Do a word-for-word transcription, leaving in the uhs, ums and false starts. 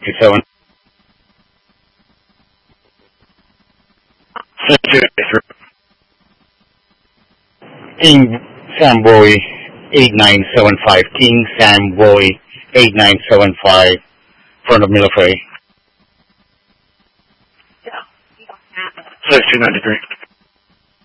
fifty-seven. King Sam Boy eight nine seven five. King Sam Boy eight nine seven five. Front of military. thirteen ninety-three.